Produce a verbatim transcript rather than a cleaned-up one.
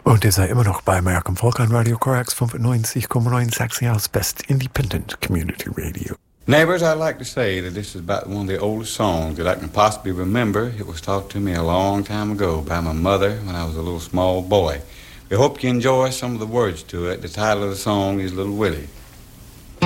Und ihr seid immer noch bei American Folk an Radio Corax fünfundneunzig Komma neun Sachsen Jahres Best Independent Community Radio. Neighbors, I'd like to say that this is about one of the oldest songs that I can possibly remember. It was taught to me a long time ago by my mother when I was a little small boy. We hope you enjoy some of the words to it. The title of the song is Little Willie.